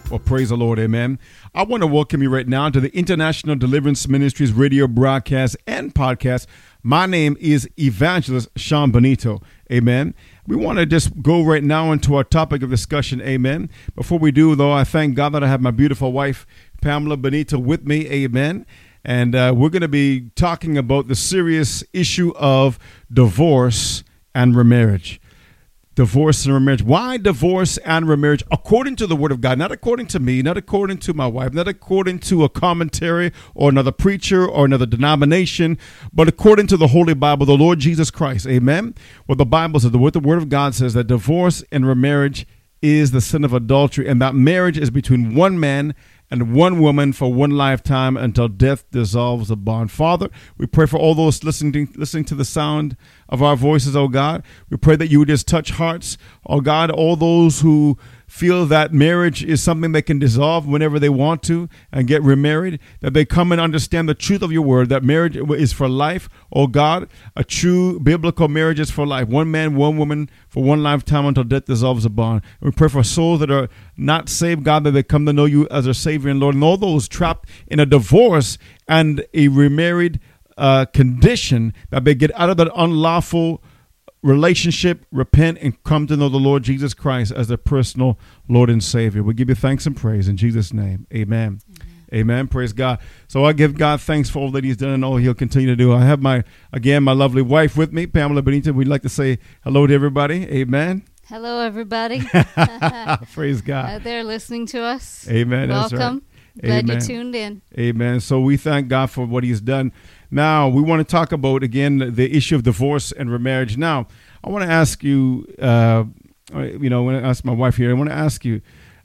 Well, praise the Lord, amen. I want to welcome you right now to the International Deliverance Ministries radio broadcast and podcast. My name is Evangelist Sean Benito, amen. We want to just go right now into our topic of discussion, amen. Before we do, though, I thank God that I have my beautiful wife, Pamela Benito, with me, amen. And we're going to be talking about the serious issue of divorce and remarriage. Divorce and remarriage. Why divorce and remarriage? According to the Word of God, not according to me, not according to my wife, not according to a commentary or another preacher or another denomination, but according to the Holy Bible, the Lord Jesus Christ. Amen. What the Bible says, what the Word of God says, that divorce and remarriage is the sin of adultery, and that marriage is between one man and one woman for one lifetime until death dissolves the bond. Father, we pray for all those listening to the sound of our voices, oh God. We pray that you would just touch hearts, oh God, all those who feel that marriage is something they can dissolve whenever they want to and get remarried, that they come and understand the truth of your word, that marriage is for life, oh God. A true biblical marriage is for life. One man, one woman for one lifetime until death dissolves the bond. And we pray for souls that are not saved, God, that they come to know you as their Savior and Lord, and all those trapped in a divorce and a remarried condition, that they get out of that unlawful relationship, repent, and come to know the Lord Jesus Christ as their personal Lord and Savior. We give you thanks and praise in Jesus' name. Amen. Amen. Praise God. So I give God thanks for all that he's done and all he'll continue to do. I have my lovely wife with me, Pamela Benito. We'd like to say hello to everybody. Amen. Hello, everybody. Praise God. They're listening to us. Amen. Welcome. Glad Amen. you tuned in. Amen. So we thank God for what he's done. Now, we want to talk about, again, the issue of divorce and remarriage. Now, I want to ask you, I want to ask my wife here, I want to ask you,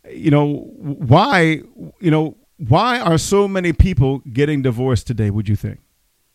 why are so many people getting divorced today, would you think?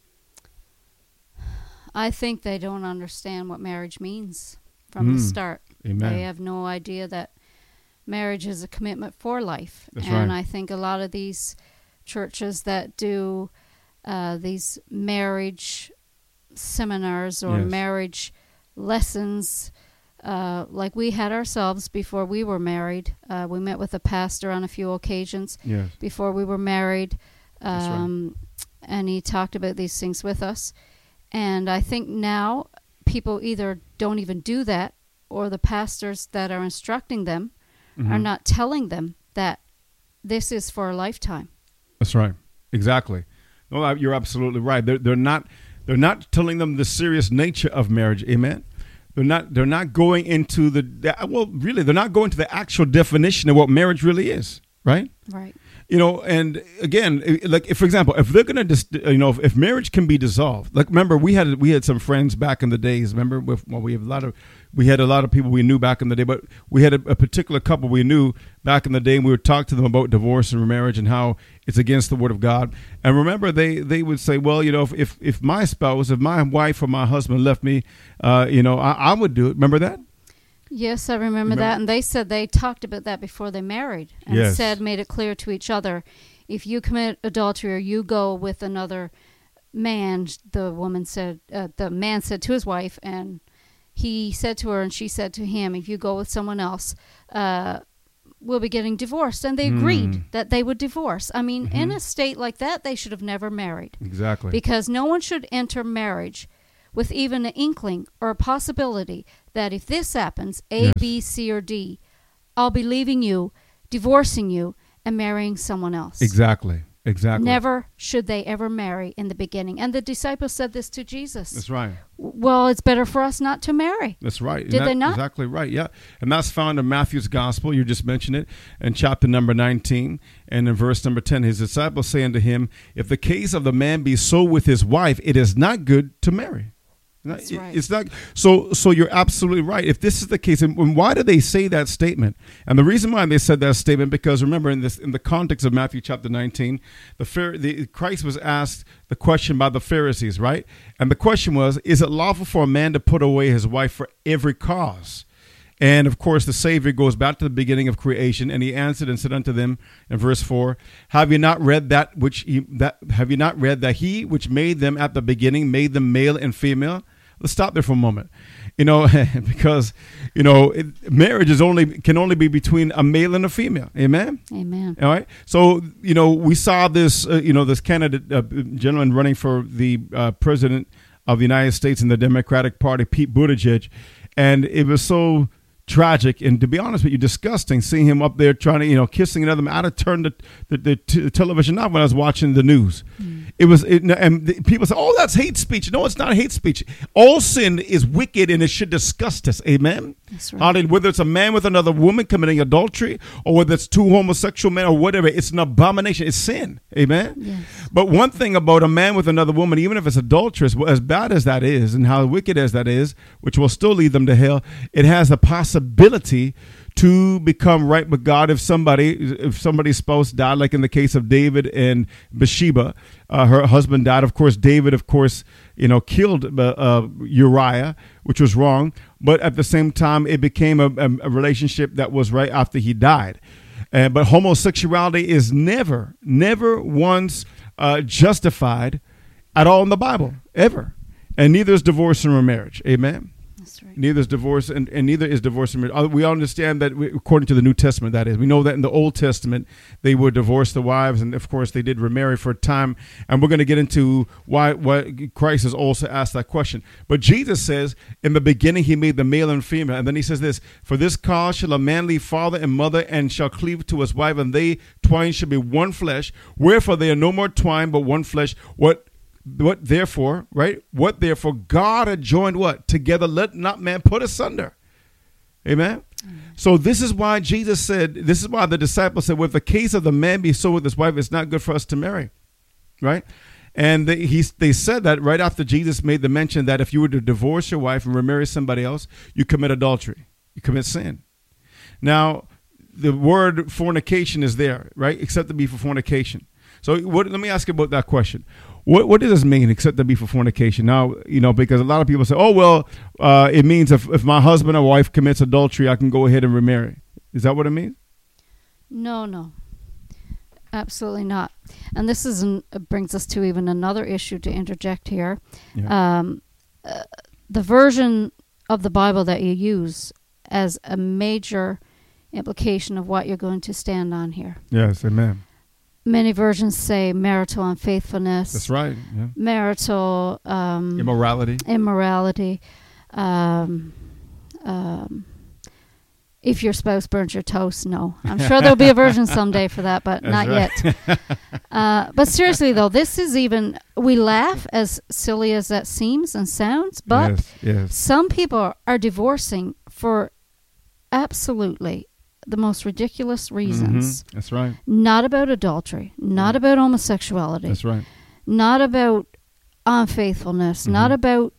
I think they don't understand what marriage means from the start. Amen. They have no idea that marriage is a commitment for life. That's and right. I think a lot of these churches that do these marriage seminars or marriage lessons, like we had ourselves before we were married. We met with a pastor on a few occasions before we were married, and he talked about these things with us. And I think now people either don't even do that, or the pastors that are instructing them are not telling them that this is for a lifetime. That's right. Exactly. No, you're absolutely right. They're not telling them the serious nature of marriage. Amen. They're not going into they're not going to the actual definition of what marriage really is. Right. Right. And again, like for example, if they're going to, if marriage can be dissolved, like remember we had some friends back in the days. Remember, we had a lot of people we knew back in the day, but we had a particular couple we knew back in the day, and we would talk to them about divorce and remarriage and how it's against the Word of God. And remember, they would say, well, if my spouse, if my wife or my husband left me, I would do it. Remember that? Yes, I remember that. And they said they talked about that before they married and made it clear to each other, if you commit adultery or you go with another man, the man said to his wife, and he said to her and she said to him, if you go with someone else, we'll be getting divorced. And they agreed that they would divorce. I mean, in a state like that, they should have never married. Exactly. Because no one should enter marriage with even an inkling or a possibility that if this happens, A, B, C, or D, I'll be leaving you, divorcing you, and marrying someone else. Exactly. Never should they ever marry in the beginning. And the disciples said this to Jesus. That's right. Well, it's better for us not to marry. That's right. Did they not? Exactly right, yeah. And that's found in Matthew's Gospel. You just mentioned it in chapter number 19 and in verse number 10. His disciples say unto him, if the case of the man be so with his wife, it is not good to marry. That's right. It's not so. You're absolutely right. If this is the case, and why do they say that statement? And the reason why they said that statement, because remember, in the context of Matthew chapter 19, Christ was asked the question by the Pharisees, right? And the question was, is it lawful for a man to put away his wife for every cause? And of course, the Savior goes back to the beginning of creation, and he answered and said unto them in verse 4, Have you not read that he which made them at the beginning made them male and female? Let's stop there for a moment. because, marriage can only be between a male and a female. Amen. Amen. All right. So, we saw this, this candidate, gentleman running for the president of the United States in the Democratic Party, Pete Buttigieg. And it was so tragic and, to be honest with you, disgusting seeing him up there trying to, kissing another man. I'd have turned the television off when I was watching the news. And people say, oh, that's hate speech. No, it's not hate speech. All sin is wicked and it should disgust us. Amen. That's right. Whether it's a man with another woman committing adultery or whether it's two homosexual men or whatever, it's an abomination. It's sin. Amen. Yes. But one thing about a man with another woman, even if it's adulterous, as bad as that is and how wicked as that is, which will still lead them to hell, it has the possibility to become right with God if somebody's spouse died, like in the case of David and Bathsheba. Her husband died. Of course, David, killed Uriah, which was wrong. But at the same time, it became a relationship that was right after he died. But homosexuality is never once justified at all in the Bible, ever. And neither is divorce and remarriage. Amen. That's right. Neither is divorce and neither is divorce and marriage. We understand that according to the New Testament, that is. We know that in the Old Testament, they would divorce the wives. And, of course, they did remarry for a time. And we're going to get into why Christ has also asked that question. But Jesus says, in the beginning, he made the male and female. And then he says this, for this cause shall a man leave father and mother and shall cleave to his wife, and they twain shall be one flesh. Wherefore they are no more twine, but one flesh. What therefore God had joined together, let not man put asunder. Amen. So this is why Jesus said, this is why the disciples said, well, if the case of the man be so with his wife, it's not good for us to marry. Right. And they said that right after Jesus made the mention that if you were to divorce your wife and remarry somebody else, you commit adultery, you commit sin. Now, the word fornication is there, right? Except to be for fornication. So let me ask you about that question. What does this mean, except to be for fornication? Now, because a lot of people say, oh, well, it means if my husband or wife commits adultery, I can go ahead and remarry. Is that what it means? No, absolutely not. And this brings us to even another issue to interject here. Yeah. The version of the Bible that you use as a major implication of what you're going to stand on here. Yes, amen. Many versions say marital unfaithfulness. That's right. Yeah. Marital immorality. If your spouse burns your toast, no. I'm sure there'll be a version someday for that, but not yet. But seriously, though, this is we laugh, as silly as that seems and sounds, but yes. Some people are divorcing for absolutely the most ridiculous reasons. Mm-hmm. That's right. Not about adultery, not about homosexuality. That's right. Not about unfaithfulness, not about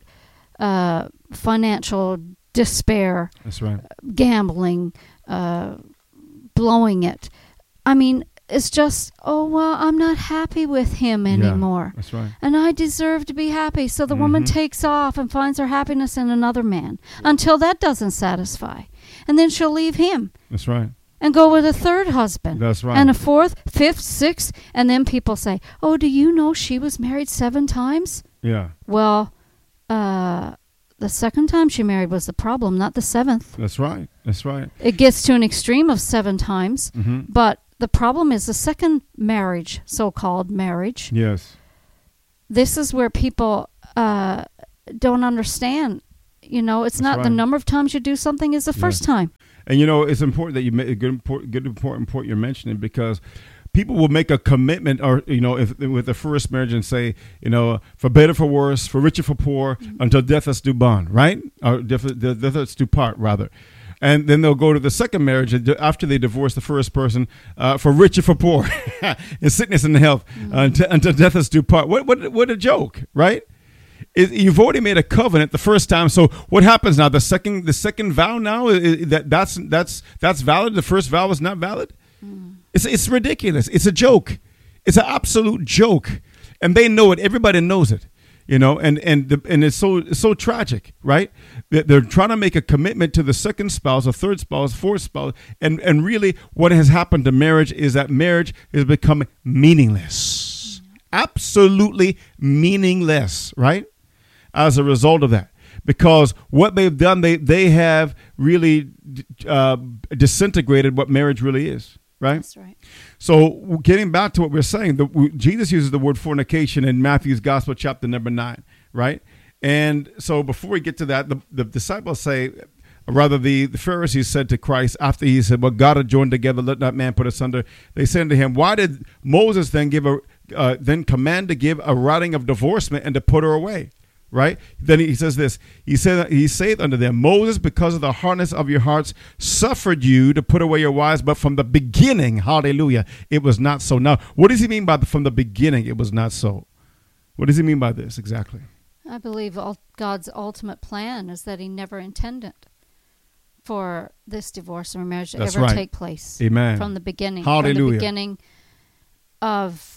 financial despair. That's right. Gambling, blowing it. I mean, it's just, oh, well, I'm not happy with him anymore. Yeah, that's right. And I deserve to be happy. So the woman takes off and finds her happiness in another man until that doesn't satisfy. And then she'll leave him. That's right. And go with a third husband. That's right. And a fourth, fifth, sixth. And then people say, oh, do you know she was married 7 times? Yeah. Well, the second time she married was the problem, not the 7th. That's right. That's right. It gets to an extreme of 7 times. Mm-hmm. But the problem is the second marriage, so-called marriage. Yes. This is where people don't understand. It's not right. The number of times you do something is the first time. And, it's important that you make a good important point you're mentioning, because people will make a commitment, or, if with the first marriage and say, for better, for worse, for richer, for poor, until death us do bond, right? Or death us do part, rather. And then they'll go to the second marriage after they divorce the first person, for richer, for poor, in sickness and health, until death us do part. What a joke, right? You've already made a covenant the first time. So what happens now? The second vow now, that's valid. The first vow is not valid. It's ridiculous. It's a joke. It's an absolute joke, and they know it. Everybody knows it. And it's so tragic, right? They're trying to make a commitment to the second spouse, a third spouse, fourth spouse, and really what has happened to marriage is that marriage has become meaningless, absolutely meaningless, right? As a result of that, Because what they've done, they have really disintegrated what marriage really is. Right? That's right. So getting back to what we're saying, Jesus uses the word fornication in Matthew's Gospel, chapter number 9, right? And so before we get to that, the disciples say, rather the Pharisees said to Christ after he said, "What God had joined together, let not man put asunder." They said to him, "Why did Moses then then command to give a writing of divorcement and to put her away?" Right? Then he says this. He saith unto them, "Moses, because of the hardness of your hearts, suffered you to put away your wives, but from the beginning, hallelujah, it was not so." Now, what does he mean by from the beginning it was not so? What does he mean by this exactly? I believe God's ultimate plan is that he never intended for this divorce or remarriage to ever take place. Amen. From the beginning. Hallelujah. From the beginning of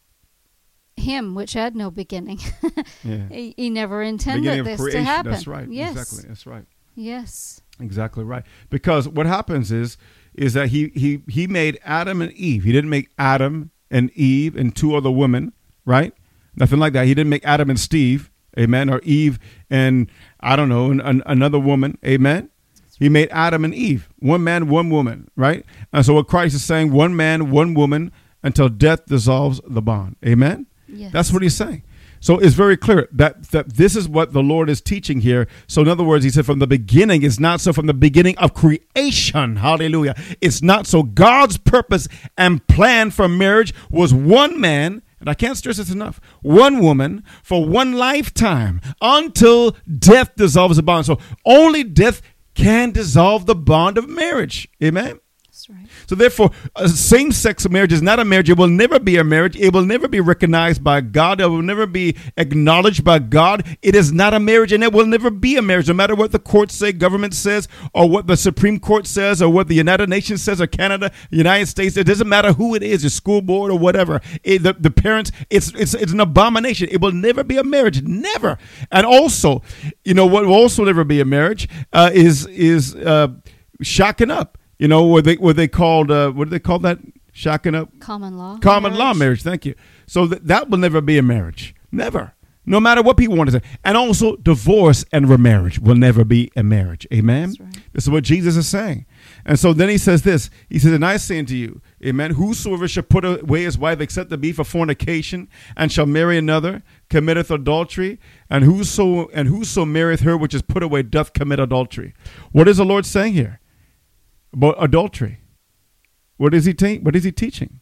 him, which had no beginning. Yeah. He never intended this to happen. That's right. Yes. Exactly. That's right. Yes. Exactly right. Because what happens is that he made Adam and Eve. He didn't make Adam and Eve and two other women, right? Nothing like that. He didn't make Adam and Steve, amen, or Eve and, I don't know, another woman, amen. He made Adam and Eve, one man, one woman, right? And so what Christ is saying, one man, one woman, until death dissolves the bond, amen. Yes. That's what he's saying. So it's very clear that this is what the Lord is teaching here. So in other words, he said from the beginning, it's not so from the beginning of creation. Hallelujah. It's not so. God's purpose and plan for marriage was one man, and I can't stress this enough, one woman for one lifetime until death dissolves the bond. So only death can dissolve the bond of marriage. Amen. Right. So therefore, a same-sex marriage is not a marriage. It will never be a marriage. It will never be recognized by God. It will never be acknowledged by God. It is not a marriage, and it will never be a marriage, no matter what the courts say, government says, or what the Supreme Court says, or what the United Nations says, or Canada, United States. It doesn't matter who it is, the school board or whatever. The parents, it's an abomination. It will never be a marriage, never. And also, what will also never be a marriage is shacking up. What they called, what do they call that? Shacking up? Common law. Common law marriage. Thank you. So that will never be a marriage. Never. No matter what people want to say. And also divorce and remarriage will never be a marriage. Amen. That's right. This is what Jesus is saying. And so then he says this. He says, "And I say unto you, amen, whosoever shall put away his wife except to be for fornication and shall marry another committeth adultery. And whoso marrieth her which is put away doth commit adultery." What is the Lord saying here about adultery? What is he teaching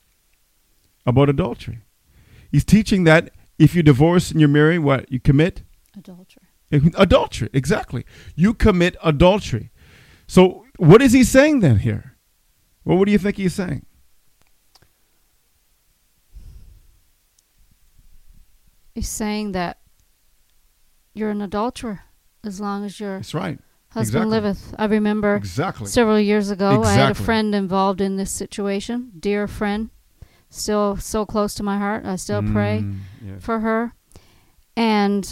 about adultery? He's teaching that if you divorce and you're married, what? You commit? Adultery. Adultery, exactly. You commit adultery. So what is he saying then here? Well, what do you think he's saying? He's saying that you're an adulterer as long as your husband liveth. I remember several years ago, I had a friend involved in this situation, dear friend, still so close to my heart. I still pray for her. And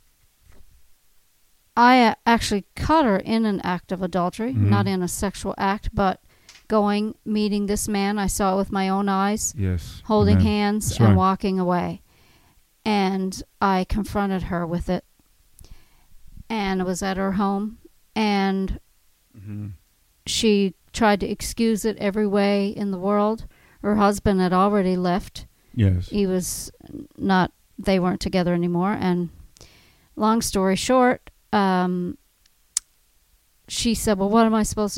I actually caught her in an act of adultery, not in a sexual act, but meeting this man. I saw it with my own eyes, holding hands and walking away. And I confronted her with it. And it was at her home. And she tried to excuse it every way in the world. Her husband had already left. Yes. They weren't together anymore. And long story short, she said, "Well, what am I supposed to